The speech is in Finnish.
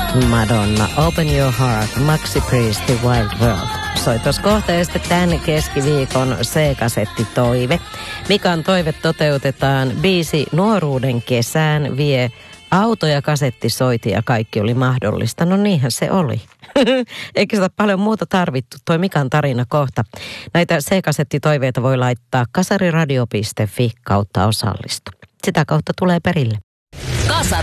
Madonna, Open Your Heart, Maxi Priest, The Wild World. Soitos kohta ja sitten tämän keskiviikon C-kasettitoive. Mikan toive toteutetaan. Biisi Nuoruuden kesään vie auto ja kasettisoiti ja kaikki oli mahdollista. No niinhän se oli. Eikä sitä paljon muuta tarvittu. Toi Mikan tarina kohta. Näitä C-kasettitoiveita voi laittaa kasariradio.fi kautta osallistu. Sitä kautta tulee perille.